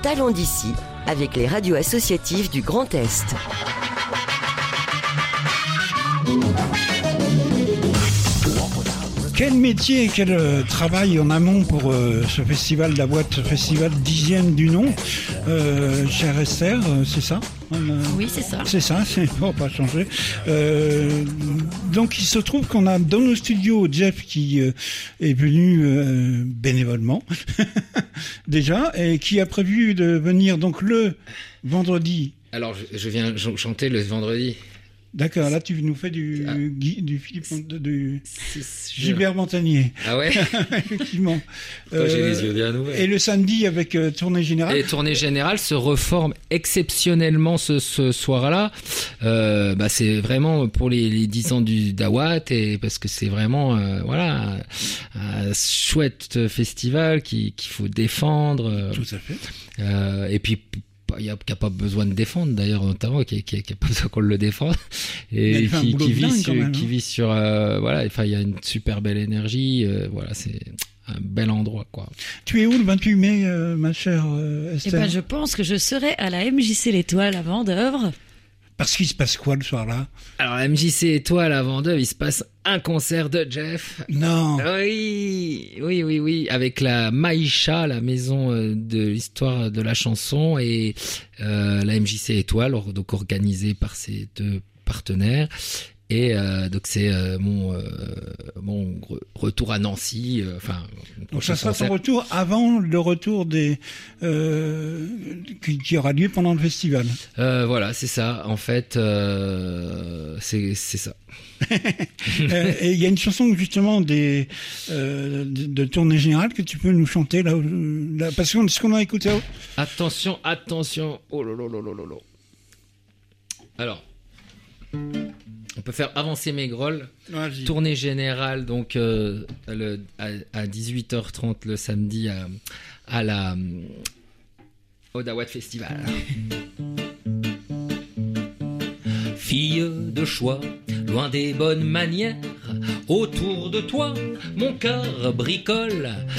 Talents d'ici avec les radios associatives du Grand Est. Quel métier et quel travail en amont pour ce festival de la boîte, ce festival 10e du nom, cher Esther, c'est ça? Oui, c'est ça. C'est ça, on va pas changer. Donc il se trouve qu'on a dans nos studios Jeff qui est venu bénévolement déjà et qui a prévu de venir donc le vendredi. Alors je viens chanter le vendredi. D'accord, là tu nous fais du Philippe, du Gilbert Montagnier. Ah ouais. Effectivement. J'ai les yeux bien ouverts. Et le samedi avec tournée générale. Et tournée générale se reforme exceptionnellement ce soir-là. C'est vraiment pour les 10 ans du Dawat et parce que c'est vraiment un chouette festival qu'il faut défendre. Tout à fait. Et puis il n'y a pas besoin de défendre d'ailleurs, notamment qui a pas besoin qu'on le défende et qui vit sur il y a une super belle énergie, c'est un bel endroit quoi. Tu es où le 28 mai ma chère Esther? Je pense que je serai à la MJC L'Étoile à Vendeuvre. Parce qu'il se passe quoi le soir-là? Alors, la MJC Étoile à Vendeuvre, il se passe un concert de Jeff. Non. Oui. Avec la Maïcha, la maison de l'histoire de la chanson, et la MJC Étoile, donc organisée par ces deux partenaires. Et donc c'est mon retour à Nancy. Donc ça sera ton retour avant le retour des qui aura lieu pendant le festival. C'est ça. En fait, c'est ça. Et il y a une chanson justement de tournée générale que tu peux nous chanter là parce que ce qu'on a écouté. Attention. Oh lolo. Alors. On peut faire avancer mes grolles. Vas-y. Tournée générale, donc à 18h30 le samedi au Dawat Festival. Fille de choix, loin des bonnes manières, autour de toi, mon cœur bricole.